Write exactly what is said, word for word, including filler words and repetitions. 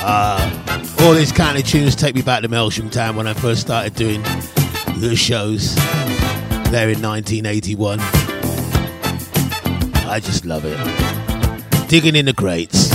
Uh, all these kind of tunes take me back to Melsham Town when I first started doing the shows there in nineteen eighty-one. I just love it. Digging in the crates.